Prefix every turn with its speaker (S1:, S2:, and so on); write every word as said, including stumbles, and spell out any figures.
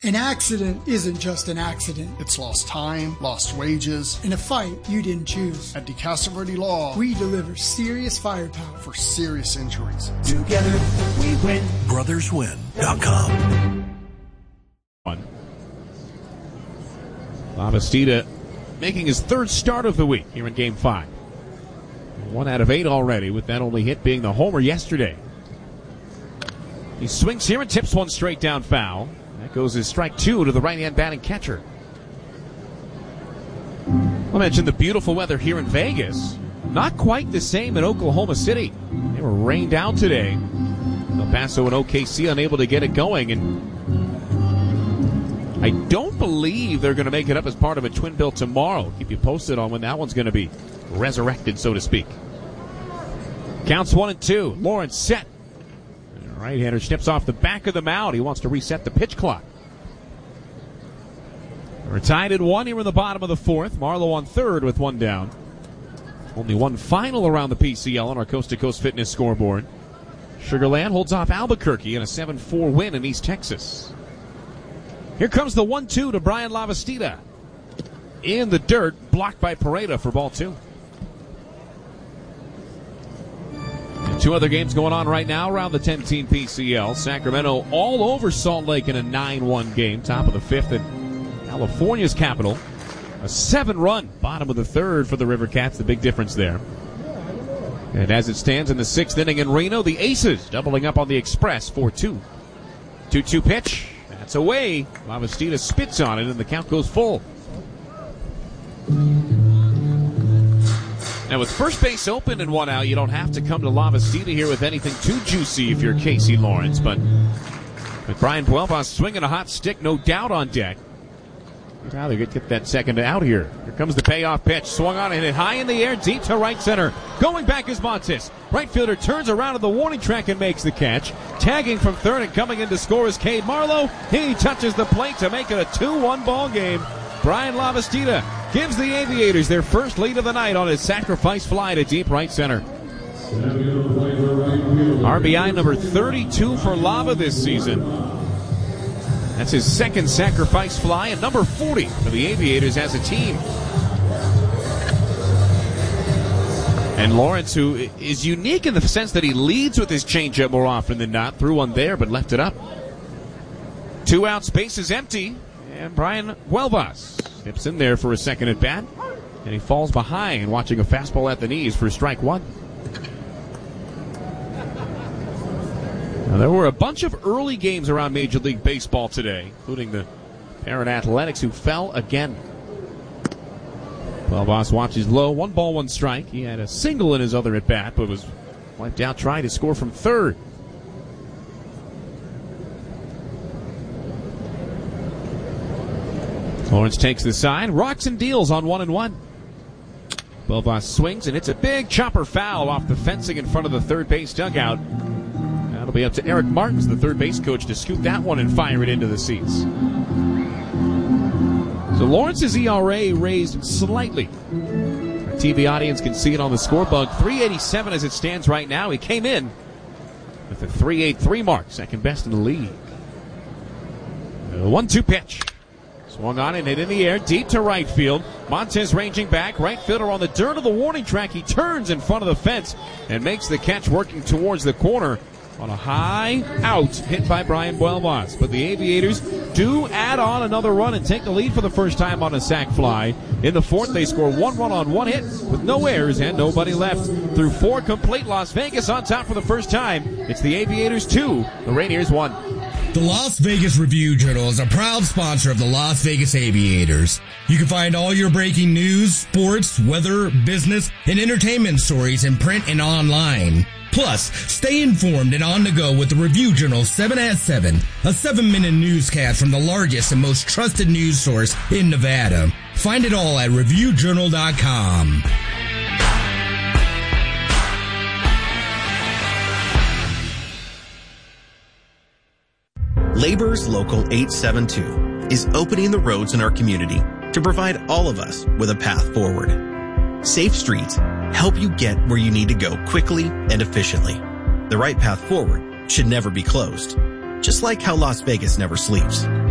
S1: An accident isn't just an accident.
S2: It's lost time, lost wages.
S1: In a fight you didn't choose.
S2: At DeCastroverde Law,
S1: we deliver serious firepower
S2: for serious injuries.
S3: Together we win. brothers win dot com.
S4: Lavastida making his third start of the week here in Game five. One out of eight already, with that only hit being the homer yesterday. He swings here and tips one straight down foul. That goes as strike two to the right-hand batting catcher. I mentioned the beautiful weather here in Vegas. Not quite the same in Oklahoma City. They were rained out today. El Paso and O K C unable to get it going, and I don't believe they're going to make it up as part of a twin bill tomorrow. Keep you posted on when that one's going to be resurrected, so to speak. Counts one and two. Lawrence set. Right-hander snips off the back of the mound. He wants to reset the pitch clock. We're tied at one here in the bottom of the fourth. Marlowe on third with one down. Only one final around the P C L on our Coast to Coast Fitness scoreboard. Sugar Land holds off Albuquerque in a seven four win in East Texas. Here comes the one two to Brian Lavastida. In the dirt, blocked by Pareda for ball two. Two other games going on right now around the ten-team P C L. Sacramento all over Salt Lake in a nine one game. Top of the fifth in California's capital. A seven-run bottom of the third for the River Cats. The big difference there. And as it stands in the sixth inning in Reno, the Aces doubling up on the Express four two. two two pitch. That's away. Lavastida spits on it, and the count goes full. Now, with first base open and one out, you don't have to come to Lavastida here with anything too juicy if you're Casey Lawrence. But with Brian Buelvas swinging a hot stick, no doubt on deck. Now they get that second out here. Here comes the payoff pitch. Swung on and hit high in the air, deep to right center. Going back is Montes. Right fielder turns around to the warning track and makes the catch. Tagging from third and coming in to score is Cade Marlowe. He touches the plate to make it a two one ball game. Brian Lavastida gives the Aviators their first lead of the night on his sacrifice fly to deep right center. R B I number thirty-two for Lava this season. That's his second sacrifice fly, and number forty for the Aviators as a team. And Lawrence, who is unique in the sense that he leads with his changeup more often than not, threw one there but left it up. Two out, space is empty. And Brian Buelvas nips in there for a second at bat. And he falls behind, watching a fastball at the knees for strike one. Now, there were a bunch of early games around Major League Baseball today, including the Parent Athletics, who fell again. Buelvas watches low. One ball, one strike. He had a single in his other at bat, but was wiped out trying to score from third. Lawrence takes the side, rocks and deals on one and one. Buelvas swings, and it's a big chopper foul off the fencing in front of the third base dugout. That'll be up to Eric Martins, the third base coach, to scoop that one and fire it into the seats. So Lawrence's E R A raised slightly. Our T V audience can see it on the scorebug. three eighty-seven as it stands right now. He came in with a three eighty-three mark, second best in the league. one two pitch. Swung on and hit in the air, deep to right field. Montes ranging back, right fielder on the dirt of the warning track. He turns in front of the fence and makes the catch, working towards the corner on a high out hit by Brian Buelvas. But the Aviators do add on another run and take the lead for the first time on a sac fly. In the fourth, they score one run on one hit with no errors and nobody left. Through four complete, Las Vegas on top for the first time. It's the Aviators two, the Rainiers one.
S5: The Las Vegas Review-Journal is a proud sponsor of the Las Vegas Aviators. You can find all your breaking news, sports, weather, business, and entertainment stories in print and online. Plus, stay informed and on the go with the Review-Journal seven at seven, a seven-minute newscast from the largest and most trusted news source in Nevada. Find it all at review journal dot com.
S6: Labor's Local eight seven two is opening the roads in our community to provide all of us with a path forward. Safe streets help you get where you need to go quickly and efficiently. The right path forward should never be closed, just like how Las Vegas never sleeps.